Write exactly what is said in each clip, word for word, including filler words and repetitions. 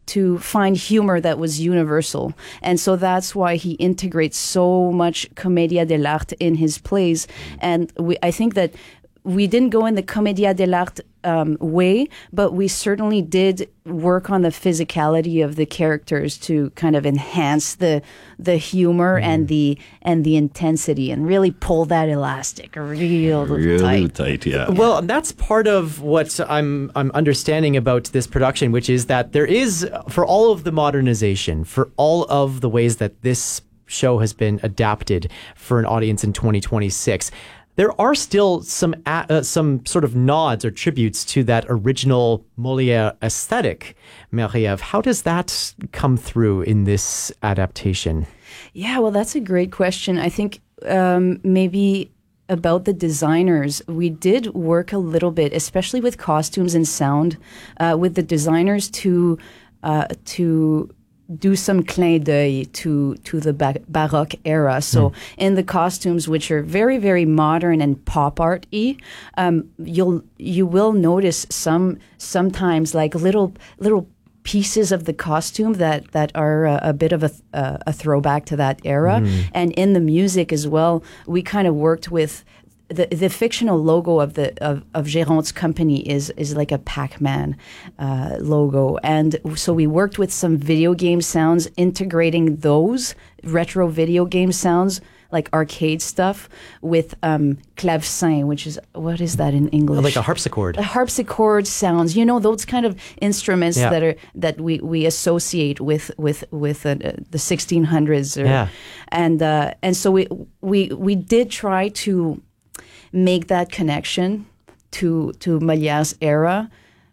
to find humor that was universal. And so that's why he integrates so much commedia dell'arte in his plays. And we, I think that we didn't go in the commedia dell'arte um, way, but we certainly did work on the physicality of the characters to kind of enhance the the humor mm. and the and the intensity, and really pull that elastic real really tight. tight. Yeah. Well, that's part of what I'm I'm understanding about this production, which is that there is, for all of the modernization, for all of the ways that this show has been adapted for an audience in twenty twenty-six. There are still some uh, some sort of nods or tributes to that original Molière aesthetic. Marie-Ève, how does that come through in this adaptation? Yeah, well, that's a great question. I think um, maybe about the designers, we did work a little bit, especially with costumes and sound, uh, with the designers to uh, to. do some clin d'œil to to the ba- Baroque era. So mm. in the costumes, which are very, very modern and pop art-y, um, you'll you will notice some sometimes like little little pieces of the costume that that are a, a bit of a, uh, a throwback to that era. Mm. And in the music as well, we kind of worked with. The the fictional logo of the of, of Géronte's company is is like a Pac-Man uh, logo, and so we worked with some video game sounds, integrating those retro video game sounds like arcade stuff with um, clavecin, which is, what is that in English? Like a harpsichord. The harpsichord sounds, you know, those kind of instruments yeah. that are that we, we associate with with with uh, the sixteen hundreds, or, yeah. and uh, and so we we we did try to make that connection to to Molière's era,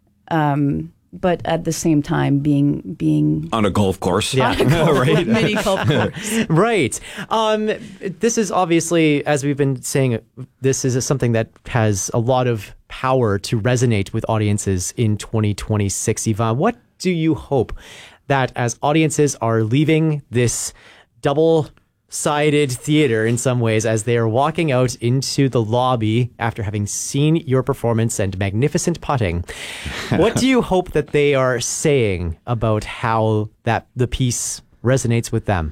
um, but at the same time being being on a golf course, yeah, on a golf, right, mini golf course, right. Um, this is obviously, as we've been saying, this is something that has a lot of power to resonate with audiences in twenty twenty-six. Yvan, what do you hope that as audiences are leaving this double sided theater in some ways, as they are walking out into the lobby after having seen your performance and magnificent putting, what do you hope that they are saying about how that the piece resonates with them?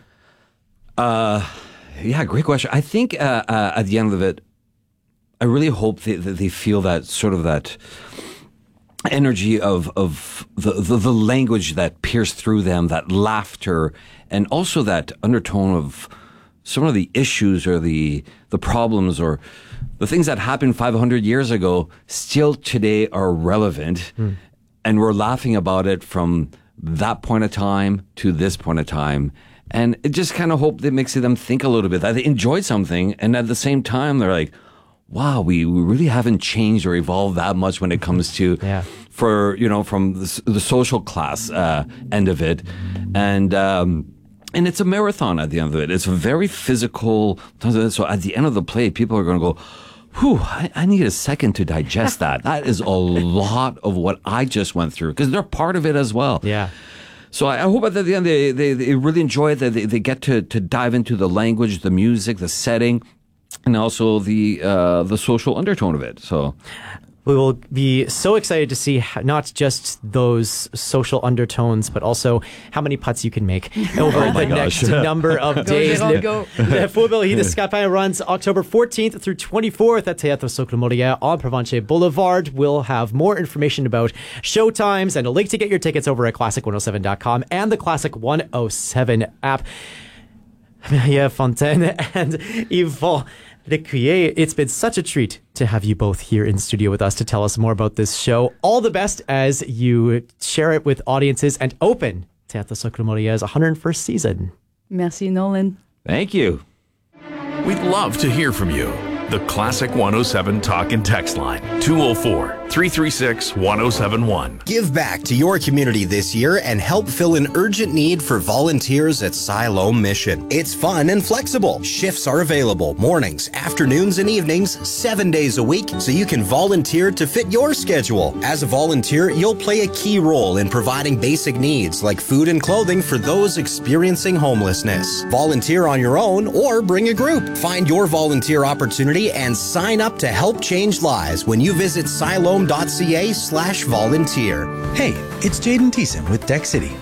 Uh, yeah, great question. I think uh, uh, at the end of it, I really hope they, that they feel that sort of that energy of of the, the the language that pierced through them, that laughter, and also that undertone of some of the issues or the the problems or the things that happened five hundred years ago still today are relevant. Mm. And we're laughing about it from that point of time to this point of time. And it just kind of hope that makes them think a little bit, that they enjoyed something. And at the same time, they're like, wow, we, we really haven't changed or evolved that much when it comes to, yeah. for, you know, from the, the social class uh, end of it. And, um, And it's a marathon at the end of it. It's a very physical. So at the end of the play, people are going to go, whew, I, I need a second to digest that. That is a lot of what I just went through, because they're part of it as well. Yeah. So I, I hope at the end they, they, they really enjoy it, that they, they get to, to dive into the language, the music, the setting, and also the uh, the social undertone of it. So we will be so excited to see not just those social undertones, but also how many putts you can make over oh the gosh. next number of days. Go, go. Le Faubourg de Scapin runs October fourteenth through twenty-fourth at Théâtre Socle Molière on Provencher Boulevard. We'll have more information about show times and a link to get your tickets over at classic one oh seven dot com and the Classic one oh seven app. Marie-Ève Fontaine and Yvan Lécuyer, it's been such a treat to have you both here in studio with us to tell us more about this show. All the best as you share it with audiences and open Théâtre Socle Molière's one hundred first season. Merci, Nolan. Thank you. We'd love to hear from you. The Classic one oh seven Talk and Text Line, two oh four, three three six, one oh seven one. Give back to your community this year and help fill an urgent need for volunteers at Siloam Mission. It's fun and flexible. Shifts are available mornings, afternoons, and evenings, seven days a week, so you can volunteer to fit your schedule. As a volunteer, you'll play a key role in providing basic needs like food and clothing for those experiencing homelessness. Volunteer on your own or bring a group. Find your volunteer opportunity and sign up to help change lives when you visit siloam.ca slash volunteer. Hey, it's Jaden Thiessen with Deck City.